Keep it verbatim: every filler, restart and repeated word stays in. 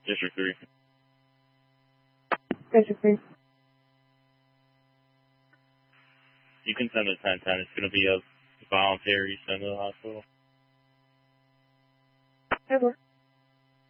District three. District three. You can send a ten ten. It's going to be a voluntary send to the hospital. Over.